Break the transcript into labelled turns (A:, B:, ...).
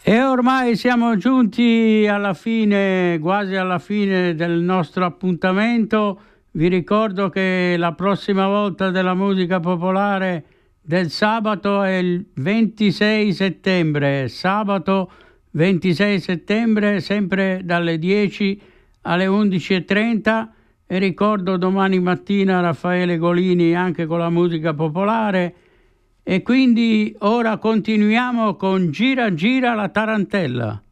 A: E ormai siamo giunti alla fine, quasi alla fine del nostro appuntamento. Vi ricordo che la prossima volta della musica popolare del sabato è il 26 settembre, sabato 26 settembre, sempre dalle 10 alle 11:30. E ricordo domani mattina Raffaele Golini anche con la musica popolare. E quindi ora continuiamo con Gira Gira la tarantella.